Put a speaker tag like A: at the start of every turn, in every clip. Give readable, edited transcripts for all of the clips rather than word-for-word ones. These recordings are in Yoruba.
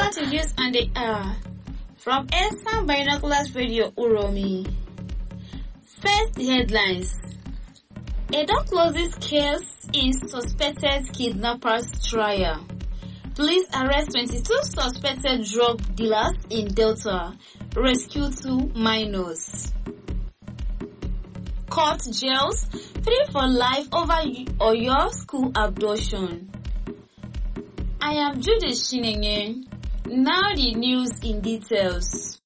A: Welcome to News on the Hour from Elsan Binoculars Radio Uromi. First, the headlines. Edo closes case in suspected kidnappers trial. Police arrest 22 suspected drug dealers in Delta. Rescue 2 minors. Court jails 3 for life over Oyo school abduction. I am Judith Shinenye. Now the news in details.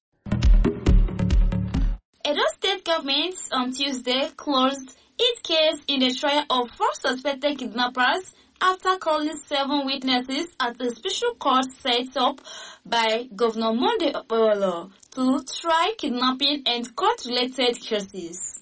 A: Edo State government on Tuesday closed its case in the trial of 4 suspected kidnappers after calling 7 witnesses at a special court set up by Governor Monday Okpebholo to try kidnapping and court-related cases.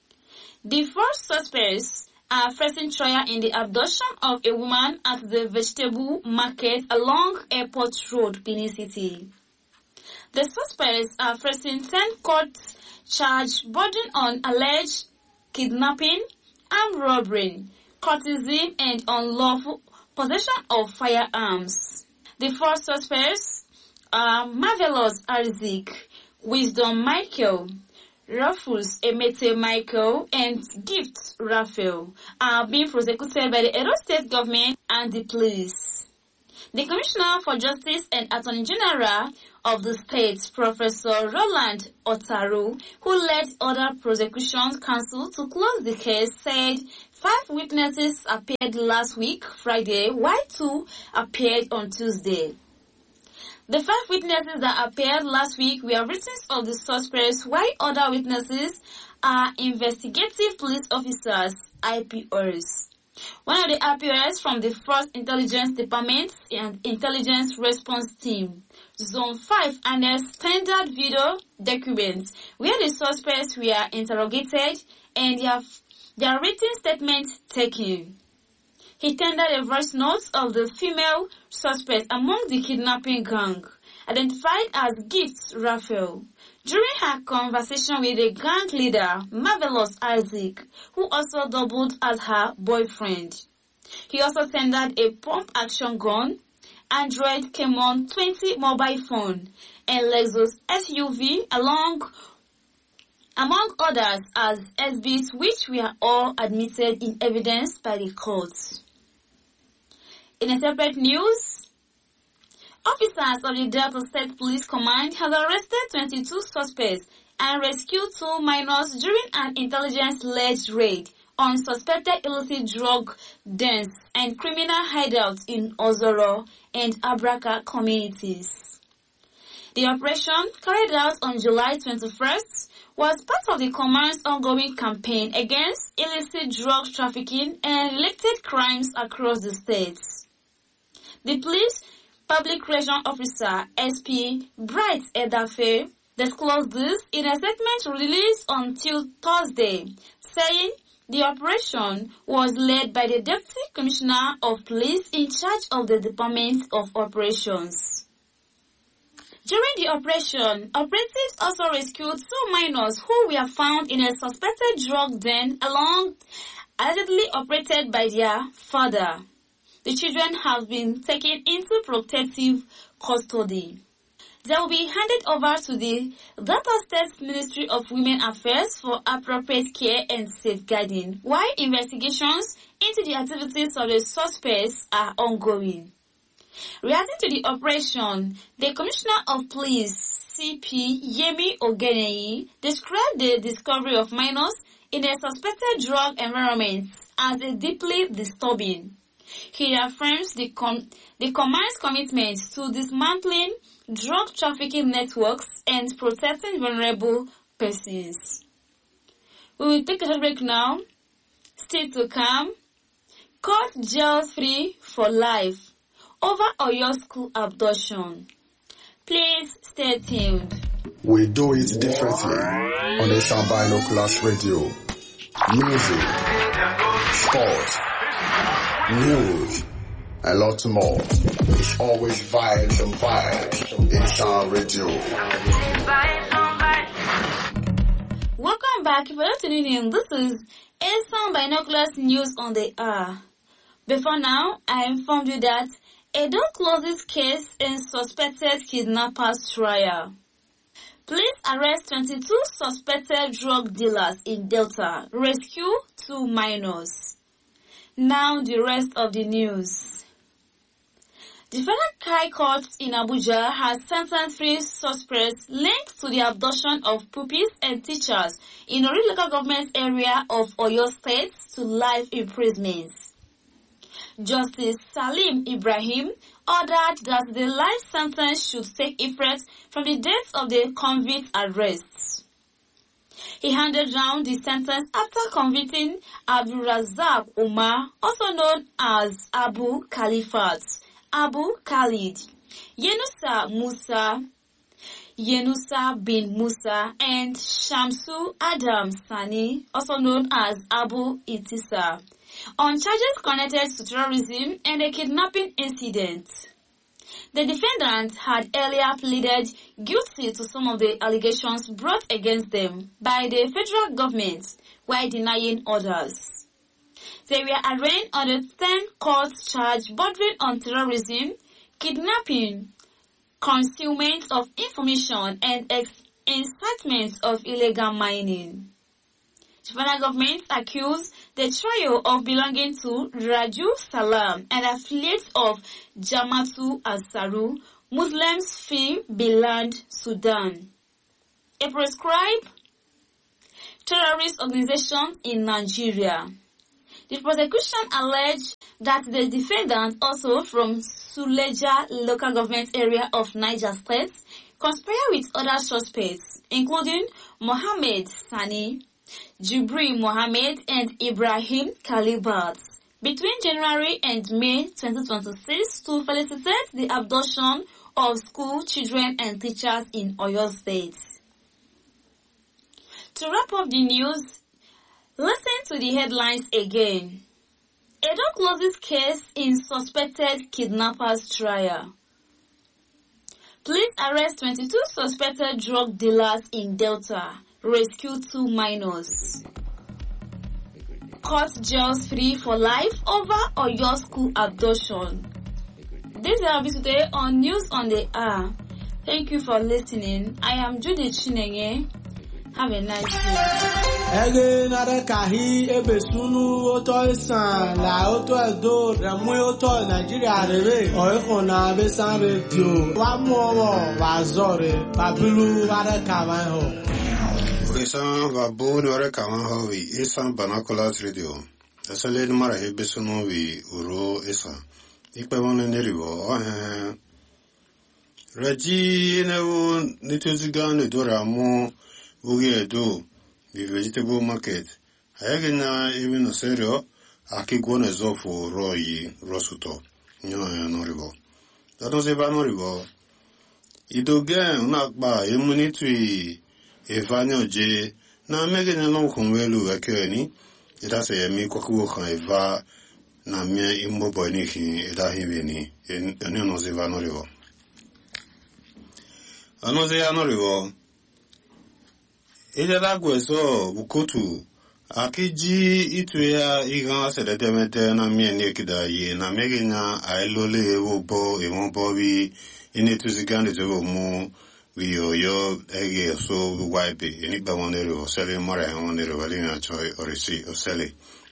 A: The 4 suspects are facing trial in the abduction of a woman at the vegetable market along Airport Road, Benin City. The suspects are facing 10 court charges bordering on alleged kidnapping, armed robbery, courtesy, and unlawful possession of firearms. The 4 suspects are Marvelous Isaac, Wisdom Michael, Rufus Emete Michael, and Gift Raphael are being prosecuted by the Edo State government and the police. The Commissioner for Justice and Attorney General of the state, Professor Roland Otaru, who led other prosecution counsel to close the case, said 5 witnesses appeared last week, Friday, while 2 appeared on Tuesday. The 5 witnesses that appeared last week were witnesses of the suspects, while other witnesses are investigative police officers, IPOs. One of the IPOs from the 1st Intelligence Department and Intelligence Response Team, Zone 5, annexed standard video documents where the suspects were interrogated and their written statements taken. He tendered a voice note of the female suspect among the kidnapping gang, identified as Gift Raphael, during her conversation with the gang leader, Marvelous Isaac, who also doubled as her boyfriend. He also tendered a pump-action gun, Android Camon 20 mobile phone, and Lexus SUV among others as SBs, which were all admitted in evidence by the courts. In a separate news, officers of the Delta State Police Command have arrested 22 suspects and rescued 2 minors during an intelligence-led raid on suspected illicit drug dens and criminal hideouts in Ozoro and Abraka communities. The operation, carried out on July 21st, was part of the command's ongoing campaign against illicit drug trafficking and related crimes across the states. The police public relations officer, SP Bright Edafe, disclosed this in a statement released on Thursday, saying the operation was led by the Deputy Commissioner of Police in charge of the Department of Operations. During the operation, operatives also rescued 2 minors who were found in a suspected drug den allegedly operated by their father. The children have been taken into protective custody. They will be handed over to the Delta State Ministry of Women Affairs for appropriate care and safeguarding, while investigations into the activities of the suspects are ongoing. Reacting to the operation, the Commissioner of Police, CP Yemi Ogeneyi, described the discovery of minors in a suspected drug environment as a deeply disturbing. He affirms the command's commitment to dismantling drug trafficking networks and protecting vulnerable persons. We will take a short break now. Still to come, court jails 3 for life over Oyo school abduction. Please stay tuned.
B: We do it differently on Elsan Binoculars Radio. Music, sports, news, and lots more. It's always vibes and vibes in Elsan Radio.
A: Welcome back. If you're tuning in, this is Elsan Binoculars News on the Hour. Before now, I informed you that Edo closes case in suspected kidnappers trial. Police arrest 22 suspected drug dealers in Delta. Rescue 2 minors. Now the rest of the news. The Federal High Court in Abuja has sentenced 3 suspects linked to the abduction of pupils and teachers in Ori local government area of Oyo State to life imprisonment. Justice Salim Ibrahim ordered that the life sentence should take effect from the date of the convict's arrest. He handed down the sentence after convicting Abdul Razak Umar, also known as Abu Khalifat, Abu Khalid, Yenusa bin Musa, and Shamsu Adam Sani, also known as Abu Itisa, on charges connected to terrorism and a kidnapping incident. The defendants had earlier pleaded guilty to some of the allegations brought against them by the federal government while denying others. They were arraigned on the 10 courts charge bordering on terrorism, kidnapping, concealment of information, and incitement of illegal mining. The federal government accused the trio of belonging to Raju Salam, an affiliate of Jamatu Ansaru, Muslims Fi Bilad, Sudan, a proscribed terrorist organization in Nigeria. The prosecution alleged that the defendants, also from Suleja local government area of Niger State, conspired with other suspects, including Mohammed Sani, Jibril Mohammed, and Ibrahim Kalibat, between January and May 2026 to facilitate the abduction of school children and teachers in Oyo State. To wrap up the news, listen to the headlines again. Edo closes case in suspected kidnappers trial. Police arrest 22 suspected drug dealers in Delta. Rescue 2 minors. Court jails 3 for life over Oyo school abduction. This will be today on News on the Hour. Thank you for listening. I am Judith Chinenye. Have a nice day.
C: Ege nare kahi ebe sunu oto isan la oto edo remu oto Nigeria rebe oiko na besan radio wa mu owo wa zore babilu ware kawan ho.
D: Isan va boni ware kawan ho wi Isan Banacolas radio. Asale mara hebe sunu wi uro Isan. Ikpe wone neriwo Raji newo nituzigane dora mu Ugi Edo, the vegetable market. Hayagina even no serio, Akigone Zofo Roy Rosuto. No river. That was ever no river. Idogan, Nakba, immunity, Evanio J. Na Megan no Convelu Akeni. It has a Mikoku Eva, na mere immobile Niki, Edahivini, and Nozeva no river. Anozea no river. Ijada gweso bukutu akiji itu ya igan sededemete na miene kidaye na megina ailole ewobo ewonbobi inetuzigande tego mu wiyoyo ege so wipe eniba wonere osele mara wonere walina choi orisi osele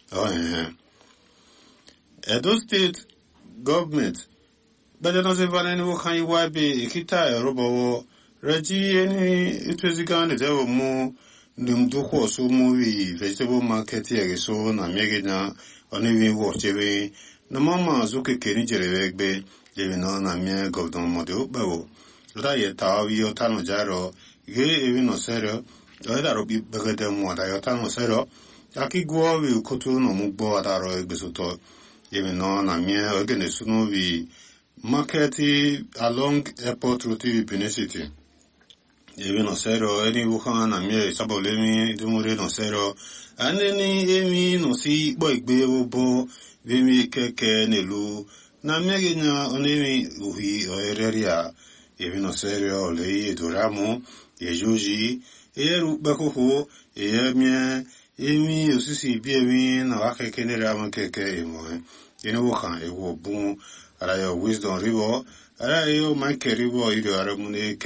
D: Edo State government bajano se vaneni wo kan wipe ikita robo Raji any ituzigande tego mu ndumduko so movie vegetable market ya so na megina onivi watchewe na mama zuke keni jerewegbe lewe na mie govdon model bawo da ye tawi yo tano jaro ge evi no serio da robi begede mo da yo tano serio akigwo wi kotu no mugbo adaro egbesoto lewe na mie ogene sunu wi market along airport route Benin City. Evi no sero, eni wukan na mie sabolemi dumure no sero. Aneni emi no si boigbe obo vemi keke nelu. Na mege na onemi uhi oereria. Evi no sero lei eduramu, ejoji, rukbakuhu, mie, emi osisi biemi na wake kenere aman keke emo. Eni wukan ewo bun arayo wisdom ribo arayo Michael ribo idio aramune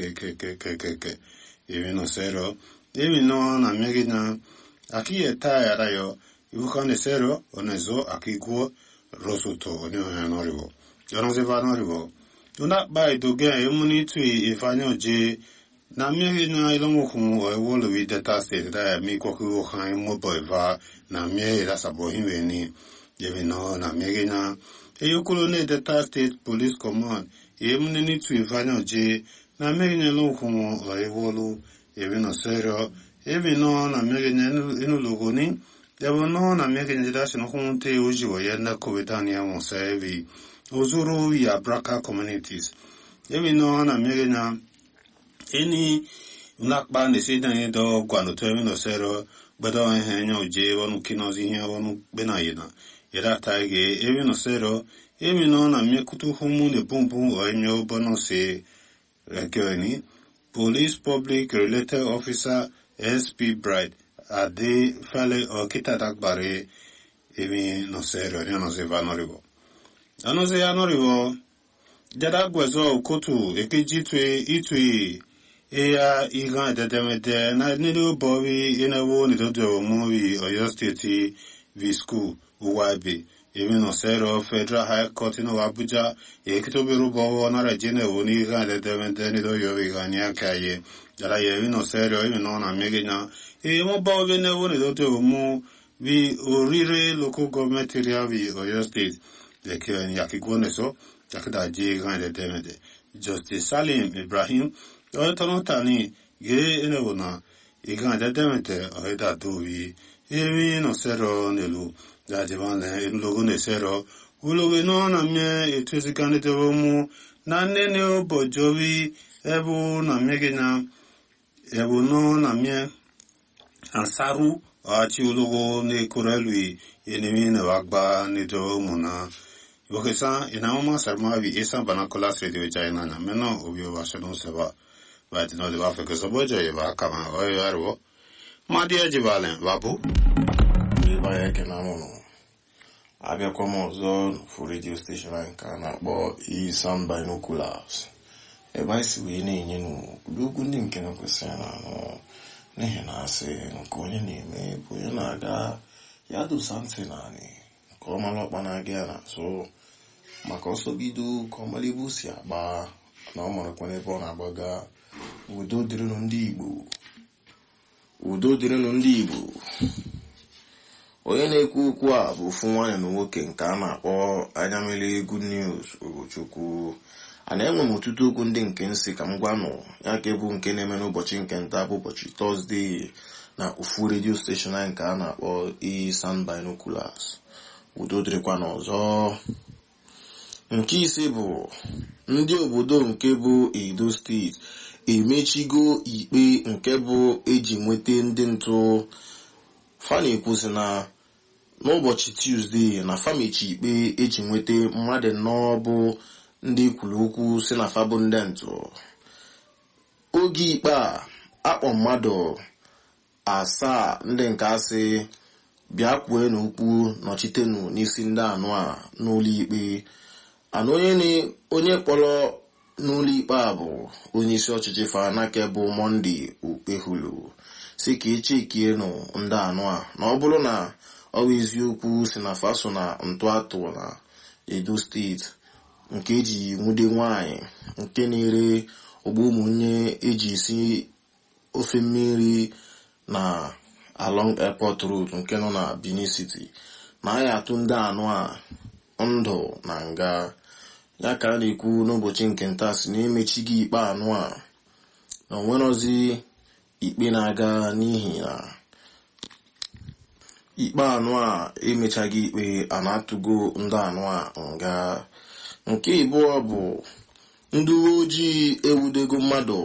D: ke even no sero even no na megina aki eta arayo ibukan sero onezo akiguo rosuto oni no ribo yono se va no ribo una bai do ge emuni tu ifanyo je na megina ilomo kumu wolo wi data state da mi ko ku khan mo boy va na me da sabo hinweni even no na megina eyokolo ne data state police command emuni ni tu ifanyo je na megina lo kumu wolo even no sero even no na megina inu logo ni debo no na megina da sino kumu te uji wo yenda kubetania mo sevi Ozuru ya Braka communities. Even no na megina any nakba ne se dan do kwano termino sero bedo henyo je wonu kinozi hin wonu benayina. Ira taige even no sero even no na mekutu humu ne bumbum o enyo bono se rekeni police public related officer SP Bright ade fale o kitatakbare even no sero no se vanoribo. Anoze ya noriwo jada gwezo kotu ekeji itwe eya igan dedemede na nilu bowi inewo nidodo movi Oyo State v school uwabe even osero Federal High Court no Abuja ekitoberu bowo na rejine woni igan dedemede nido yo igani akaye jada ye even osero even na megenya mo bowi newo nidodo mo vi orire local government area vi Oyo State Lekion Yakiguaneso, Jakada J. Demede, Justice Salim Ibrahim, Otonotani, Ge Enona, Igan Demete, Oeda Dovi, Emi no Sero Nelu, Dajivan in Logone Sero, Ulogeno Namie, it was a candidate Romu, Naneno Bojovi, Evo Namegina, Evo no Namie, Ansaru, Archiulogo ne Corelui, Enemy Navagba, Nido Mona. Bokesa inauma sarma vi esa banakola radio jaina na meno obio vashono seba ba tino de Africa sobojo ye ba kama oyo arwo madia jibalen babu
E: ba yake na mono abia kwa mozo for radio station anka na bo I sound binoculars e ba si we ni nyinu lugu ndi nke na kwesana no ne na ase ko ni me bo na aga ya do something ani ko malo bana gana so maka ọsọ bido ka ọmalibu si agba na ọ mara kwana ebe ọ na-agbaga udo dịrịnụ ndị Igbo onye na-ekwu okwu a bụ ofu nwaanyị na nwoke nke a na-akpọ anya mmiri Good News Ogochukwu a na-enwe m ọtụtụ okwu ndị nke nsị ka m gwanụ ya ka bụ nke na-eme n'ụbọchị nke nta bụ ụbọchị Tọzdee na ofu redio steshọn anyị nke a na-akpọ Sound Binoculars udo dịrịkwa n'ọzọ. Nke ise bụ ndị obodo nke bụ Edo steeti emechigo ikpe nke bụ eji nweta ndị ntụ fa na-ekwusi na n'ụbọchị Tuesday na fa mechi ikpe eji nweta mmadụ nnọọ bụ ndị kwuru okwu si na fa bụ ndị ntụ oge ikpe a akpọ mmadụ 7 ndị nke asị bịa kwue n'okwu nọchitenụ n'isi ndị anụ a n'ụlọ ikpe ana onye kpọrọ n'ụlọ ikpe a bụ onye isi ọchịchị Fanake bụ Monday Okpehulu si ka echekie nụ ndị anụ a na ọ bụrụ na ọ bụ eziokwu si na faso na ntụ atụ na Edo steeti nke eji nwude nwanyị nke na-ere ogbo ụmụnne eji esi ofe mmiri na along airport road nke nọ na Benin City na a ya atụ ndị anụ a ndụ na nga ya ka a na-ekwu n'ụbọchị nke nta si na emechighị ikpe anụ a na onwerozi ikpe na-aga n'ihi na ikpe anụ a emechaghị ikpe a na-atụgo ndị anụ a nga. Nke ịbụọ bụ ndị uwe ojii ewudego mmadụ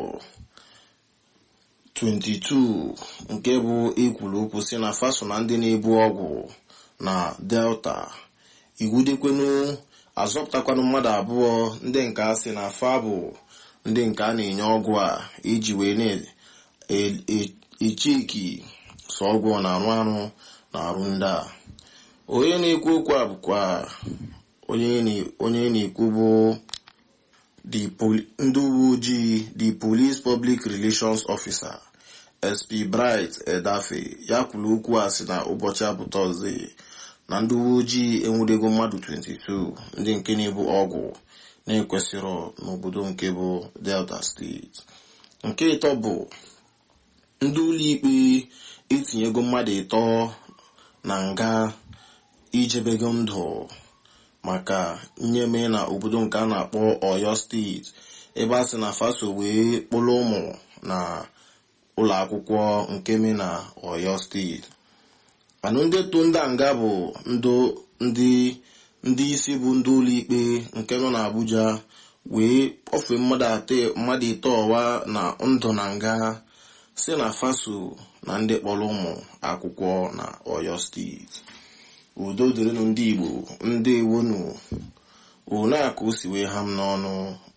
E: 22 nke bụ ekwuru okwu si na faso na ndị na-ebu ọgwụ na Delta igwudekwenu azọpụtakwanụ mmadụ 2 ndị nke a sị na fa bụ ndị nke a na-enye ọgwụ a iji wee na-echeki sọ ọgwụ na-arụ na-arụ ndị a. Onye na-ekwu okwu a bụkwa onye na-ekwu bụ ndị uwe ojii the police public relations officer SP Bright Edafe ya kwuru okwu a sị na ụbọchị abụ Tọzdee na ndị uwe ojii enwudego mmadụ 22 ndị nke na-ebu ọgwụ na-ekwesịrọ n'obodo nke bụ Delta steeti. Nke ịtọ bụ ndị ụlọikpe etinyego mmadụ 3 na nga ijebego ndụ maka nyeme na obodo nke a na-akpọ Oyo steeti ebe a sị na faso wee kpụrụ ụmụ na ụlọ akwụkwọ nke me na Oyo steeti. Anụ ndị tụ ndị nga bụ ndị isi bụ ndị ụlọikpe nke nọ n'Abuja wee kpọfee mmadụ 3 ọwa na ndụ na nga si na faso na ndị kpọrọ ụmụ akwụkwọ na Oyo steeti. Udo dịrịnụ ndị Igbo, ndị ewonu one a ka o si wee ha m n'ọnụ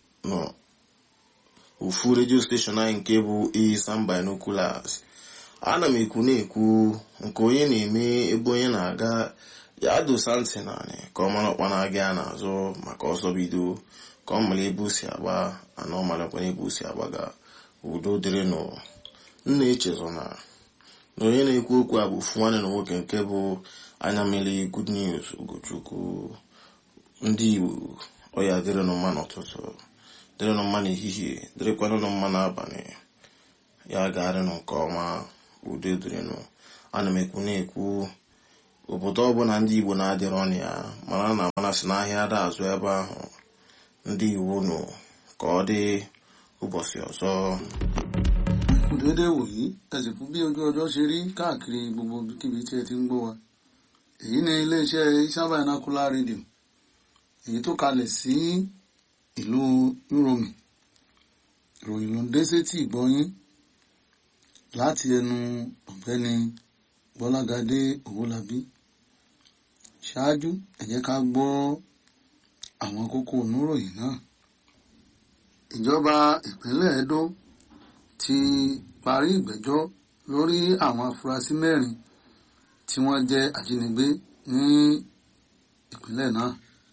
E: n'ofu redio steshọn anyị nke bụ Isam Binoculars. Ana m ekwu na-ekwu nke onye na-eme ebe onye na-aga ya dosa ntị naanị ka ọ mara ọkpa na-aga ya n'azụ maka ọsọ bido ka ọ mara ebe o si agba ana ọ marakwana ebe o si agbaga. Udo dịrịnụ. Nna echezọ na onye na-ekwu okwu a bụ ofu nwanne na nwoke nke bụ anya mmiri Good News Ugochukwu. Ndị Igbo ọya dịrịnụ mma n'ụtụtụ, dịrịnụ mma n'ehihie, dịrịkwanụ mma n'abalị, ya ga-arịnụ nke ọma. Udo dịrịnụ. Ana m ekwu obodo ọbụla ndị Igbo na-adịrọ ọnụ ya mara na mana si n'ahịa ada azụ ebe ahụ. Ndị Igbo nụ ka ọ dị ụbọchị ọzọ.
F: Dédé wòyí ẹ̀sìn fún bí ojú ọjọ́ ṣe rí káàkiri gbogbo kíbi tí ẹ ti ń gbọ́ wa. Èyí ni iléeṣẹ́ Isam Binocular Radio èyí tó kalẹ̀ sí ìlú Uromi. Ìròyìn ló ń dé sétí ìgbọ́yín láti ẹnu ọ̀gbẹ́ni Bọ́lágadé Owólabí. Ṣáájú ẹ jẹ́ ká gbọ́ àwọn kókó oníròyìn náà. Ìjọba ìpínlẹ̀ Edo ti parí ìgbẹ́jọ́ lórí àwọn afurasí 4 tí wọ́n jẹ́ ajínigbé ní ìpínlẹ̀ náà.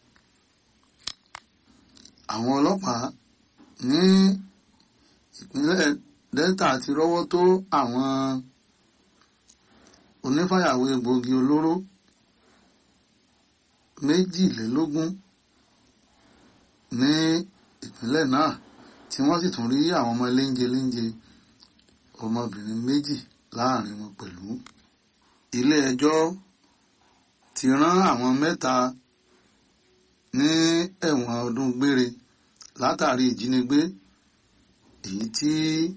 F: Àwọn ọlọ́pàá ní ìpínlẹ̀ Delta ti rọ́wọ́ tó àwọn onífàyàwọ́ egbòogi olóró 22 ní ìpínlẹ̀ náà tí wọ́n sì tún rí àwọn ọmọ léńjeléńje ọmọbìnrin 2 láàrin wọn pẹ̀lú. Ilé ẹjọ́ ti rán àwọn 3 ní ẹ̀wọ̀n ọdún gbére látàrí ìjínigbé èyí tí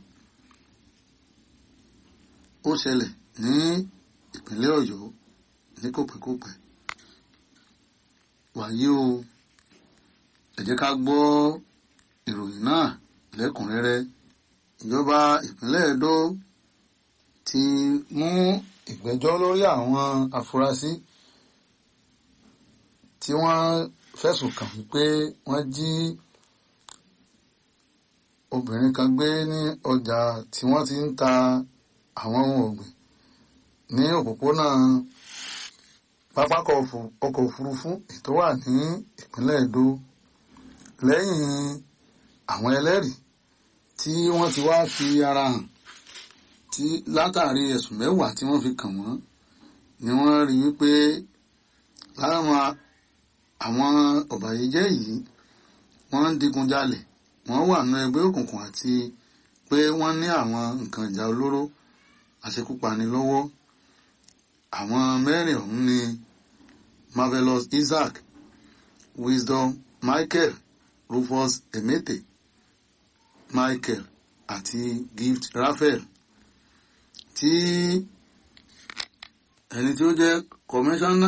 F: ó ṣẹlẹ̀ ní ìpínlẹ̀ Ọ̀yọ́ ní kòpẹ́kòpẹ́. Wàyí o, ẹ jẹ́ ká gbọ́ ìròyìn náà lẹ́kùnrẹ́rẹ́. Ìjọba ìpínlẹ̀ Edo ti mú ìgbẹ́jọ́ lórí àwọn afurasí tí wọ́n fẹ̀sùn kàn wípé wọ́n jí obìnrin kan gbé ní ọjà tí wọ́n ti ń ta àwọn ohun ọ̀gbìn ní òpópónà pápákọ̀ ọkọ̀ òfurufú tó wà ní ìpínlẹ̀ Edo lẹ́yìn àwọn ẹlẹ́rìí tí wọ́n ti wá fi ara hàn tí látàrí ẹ̀sùn 10 tí wọ́n fi kàn wọ́n ni wọ́n rí wípé láwọn àwọn ọ̀bàyéjẹ́ yìí wọ́n ń digunjalè, wọ́n wà nínú ẹgbẹ́ òkùnkùn àti pé wọ́n ní àwọn nǹkan ìjà olóró àṣekúpani lọ́wọ́. Àwọn 4 ọ̀hún ni Marvelous Isaac, Wisdom Michael, Rufus Emete Michael àti Gift Raphael, tí ẹni tí ó jẹ́ kọmíṣánná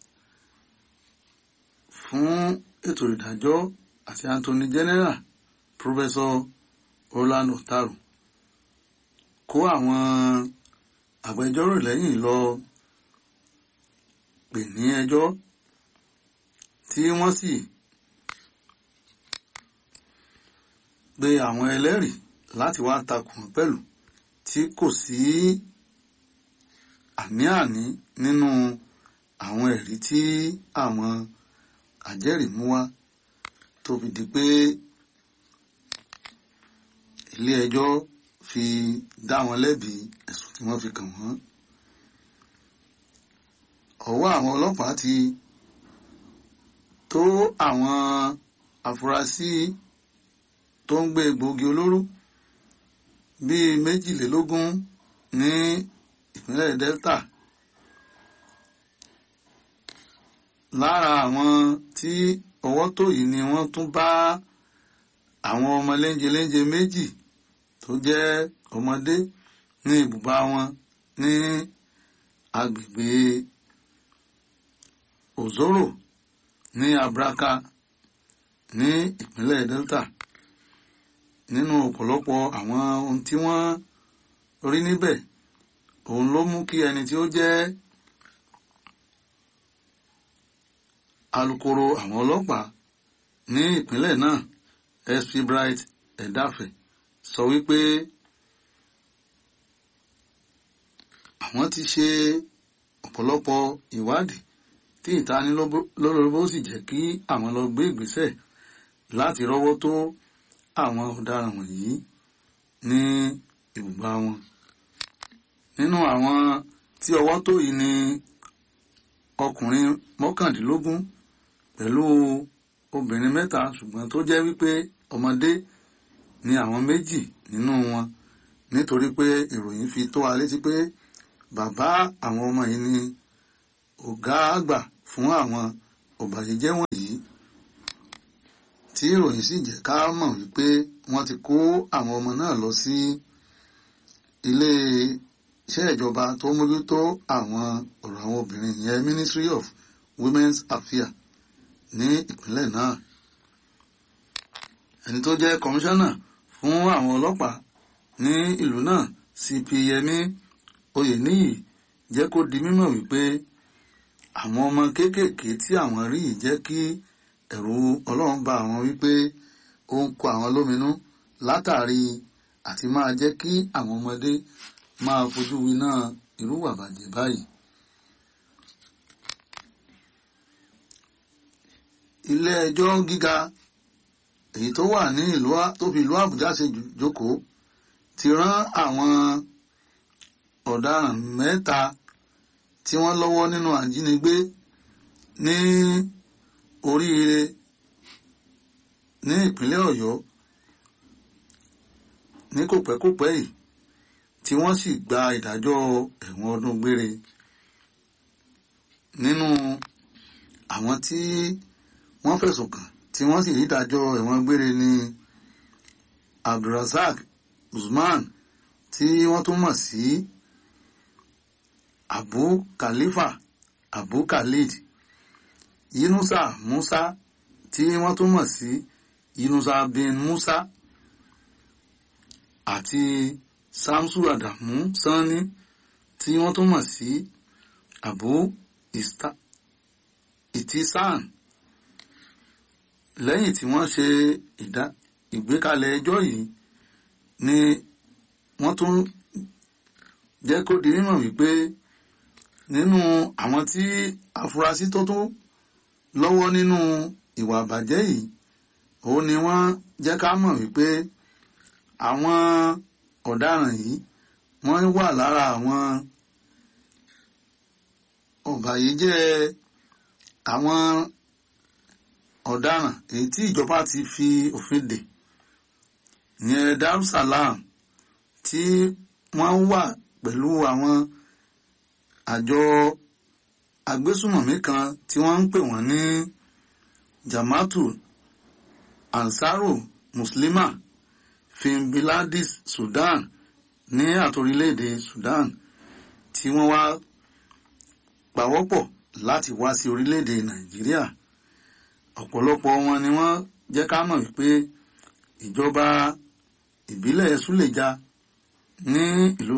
F: fún ètò ìdájọ́ àti Attorney General Professor Orlando Taru kó àwọn agbẹjọ́rò lẹ́yìn lọ pè ní ẹjọ́ tí wọ́n sì gbé àwọn ẹlẹ́rìí láti wá takùn pẹ̀lú tí kò sí àní-àní nínú àwọn ẹ̀rí tí àwọn àjẹ́rìí mú wá tó fi di pé ilé ẹjọ́ fi dá wọn lẹ́bi ẹ̀sùn tí wọ́n fi kàn wọ́n. Ọwọ́ àwọn ọlọ́pàá ti tó àwọn afurasí tó ń gbé egbòogi olóró bíi 22 ní ìpínlẹ̀ Delta. Lára àwọn tí ọwọ́ tó yìí ni wọ́n tún bá àwọn ọmọ léńjeléńje méjì tó jẹ́ ọmọdé ní ibùba wọn ní agbègbè Ozoro ní Abraka ní ìpínlẹ̀ Delta. Nínú ọ̀pọ̀lọpọ̀ àwọn ohun tí wọ́n rí níbẹ̀, òun ló mú kí ẹni tí ó jẹ́ alukoro àwọn ọlọ́pàá ní ìpínlẹ̀ náà, SP Bright Edafe, sọ wípé àwọn ti ṣe ọ̀pọ̀lọpọ̀ ìwádìí tí ìtanilólobó sì jẹ́ kí àwọn lọ gbé ìgbésẹ̀ láti rọ́wọ́ tó àwọn ọ̀daràn wọ̀nyí ní ibùba wọn. Nínú àwọn tí ọwọ́ tó yìí ni ọkùnrin 19 pẹ̀lú obìnrin 3, ṣùgbọ́n tó jẹ́ wípé ọmọdé ni àwọn 2 nínú wọn, nítorí pé ìròyìn fi tó wa létí pé bàbá àwọn ọmọ yìí ni ọ̀gá àgbà fún àwọn ọ̀bàyéjẹ́ wọ̀nyí, tí ìròyìn sì jẹ́ ká mọ̀ wípé wọ́n ti kó àwọn ọmọ náà lọ sí ilé iṣẹ́ ìjọba tó mójútó àwọn ọ̀rọ̀ àwọn obìnrin, ìyẹn Ministry of Women's Affairs ní ìpínlẹ̀ náà. Ẹni tó jẹ́ kọmíṣánná fún àwọn ọlọ́pàá ní ìlú náà, CP Yẹmí Oyèníyì, jẹ́ kó di mímọ̀ wípé àwọn ọmọ kéékèèké tí àwọn rí yìí jẹ́ kí ẹ̀rù Ọlọ́run bá àwọn wípé ó ń kó àwọn lóminú látàrí àti máa jẹ́ kí àwọn ọmọdé máa fojú winá irú ìwà bàjẹ́ báyìí. Ilé ẹjọ́ gíga èyí tó wà ní tó fi ìlú Àbújá ṣe jókòó ti rán àwọn ọ̀daràn 3 tí wọ́n lọ́wọ́ nínú àjínigbé ní Oríire ní ìpínlẹ̀ Ọ̀yọ́ ní kòpẹ́kòpẹ́ yìí, tí wọ́n sì gba ìdájọ́ ẹ̀wọ̀n ọdún gbére. Nínú àwọn tí wọ́n fẹ̀sùn kàn tí wọ́n sì rí ìdájọ́ ẹ̀wọ̀n gbére ní Abdulrasaq Usman, tí wọ́n tún mọ̀ sí Abu Khalifa Abu Khalid, Yunusa Musa, tí wọ́n tún mọ̀ sí Yunusa bin Musa, àti Samsu Adamu Sani, tí wọ́n tún mọ̀ sí Abu Itisan. Lẹ́yìn tí wọ́n ṣe ìgbékalẹ̀ ẹjọ́ yìí ni wọ́n tún jẹ́ kó di mímọ̀ wípé nínú àwọn tí afurasí tó tún lọ́wọ́ nínú ìwà àbàjẹ́ yìí, òun ni wọ́n jẹ́ ká mọ̀ wípé àwọn ọ̀daràn yìí wọ́n wà lára àwọn ọ̀bàyéjẹ́ àwọn ọ̀daràn èyí tí ìjọba ti fi òfin dè, ìyẹn Darussalam, tí wọ́n wà pẹ̀lú àwọn àjọ agbésùmọ̀mí kan tí wọ́n ń pè wọ́n ní Jama'atu Ansaru Muslima Fimbiladis Sudan ní àtorílẹ̀-èdè Sudan, tí wọ́n wá pawọ́pọ̀ láti wá sí orílẹ̀-èdè Nàìjíríà. Ọ̀pọ̀lọpọ̀ wọn ni wọ́n jẹ́ ká mọ̀ wípé ìjọba ìbílẹ̀ Súlèjà ní ìlú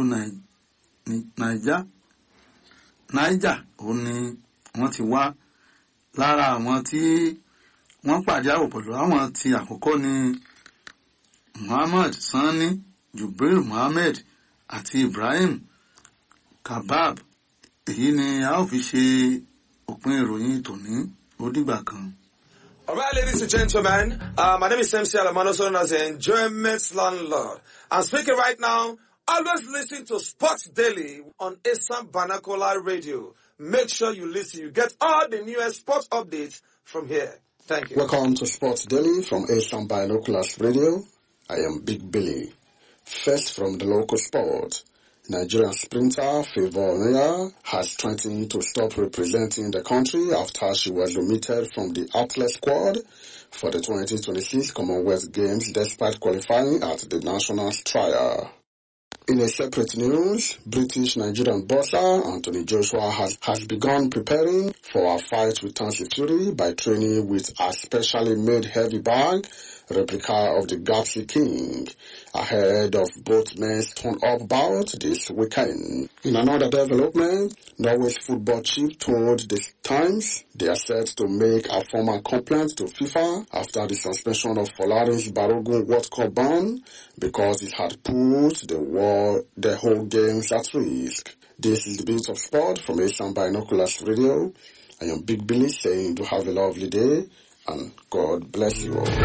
F: Niger òun ni wọ́n ti wá. Lára àwọn tí wọ́n pàdé àwọ̀ pẹ̀lú àwọn tí àkọ́kọ́ ni Muhammad Sani, Jubril Muhammad àti Ibrahim Kabab. Èyí ni a ó fi ṣe òpin ìròyìn tòní. Ó dìgbà kan.
G: All right, ladies and gentlemen, my name is MC Alamano, known as the Enjoyment Landlord. I'm speaking right now. Always listen to Sports Daily on Assam Vernacular Radio. Make sure you listen. You get all the newest sports updates from here. Thank you.
B: Welcome to Sports Daily from Assam Binoculars Radio. I am Big Billy. First from the local sport. Nigerian sprinter Favour Onuya has threatened to stop representing the country after she was omitted from the athlete squad for the 2026 Commonwealth Games despite qualifying at the nationals trial. In a separate news, British-Nigerian boxer Anthony Joshua has begun preparing for a fight with Tyson Fury by training with a specially made heavy bag replica of the Gapsi King ahead of both men's turn-up bout this weekend. In another development, Norway's football chief told the Times they are set to make a formal complaint to FIFA after the suspension of Folarin's Balogun World Cup ban because it had put the whole games at risk. This is the Beat of Sport from Asian Binoculars Radio. I am Big Billy saying to have a lovely day and God bless you all.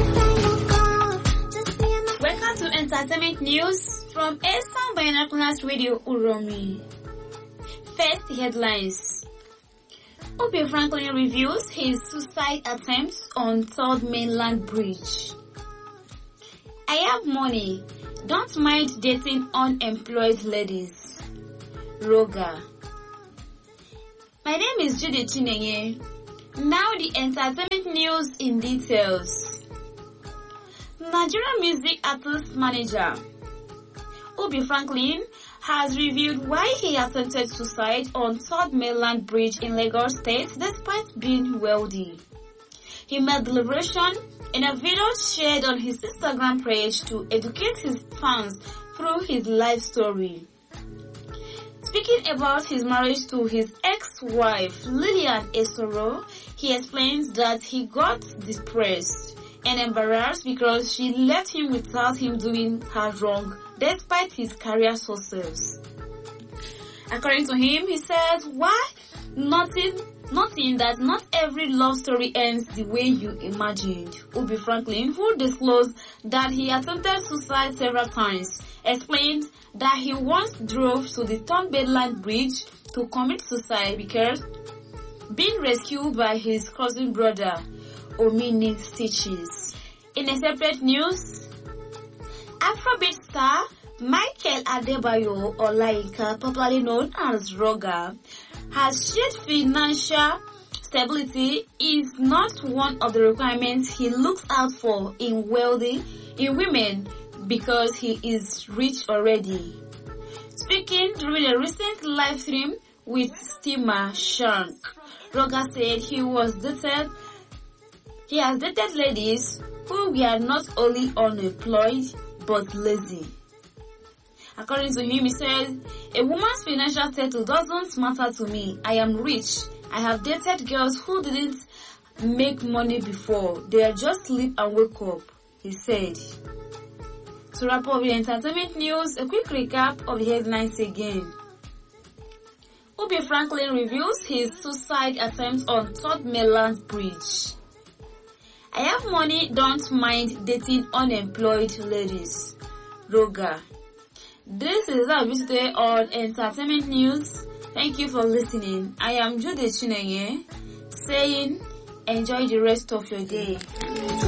A: Welcome to Entertainment News from Asian Binoculars Radio Uromi. First headlines. Obi Franklin reviews his suicide attempts on Third Mainland Bridge. I have money. Don't mind dating unemployed ladies. Roga. My name is Judy Chinenye. Now the entertainment news in details. Nigerian music artist manager Obi Franklin has revealed why he attempted suicide on Third Mainland Bridge in Lagos State despite being wealthy. He made the liberation in a video shared on his Instagram page to educate his fans through his life story. Speaking about his marriage to his ex-wife Lillian Esoro, he explains that he got depressed and embarrassed because she left him without him doing her wrong despite his career success. According to him, he says, why? Nothing that not every love story ends the way you imagined. Obi Franklin, who disclosed that he attempted suicide several times, explained that he once drove to the Third Mainland Bridge to commit suicide because being rescued by his cousin brother, Omini Stitches. In a separate news, Afrobeat star Michael Adebayo Olayinka, popularly known as Roga, has shared financial stability is not one of the requirements he looks out for in women because he is rich already. Speaking during a recent live stream with Stima Shank, Roga said he has dated ladies who were not only unemployed but lazy. According to him, he said, a woman's financial status doesn't matter to me. I am rich. I have dated girls who didn't make money before. They just sleep and wake up, he said. To wrap up the entertainment news, a quick recap of the headlines again. Obi Franklin reveals his suicide attempt on Third Mainland Bridge. I have money, don't mind dating unemployed ladies. Roga. This is our today on Entertainment News. Thank you for listening. I am Judy Chinenye saying enjoy the rest of your day.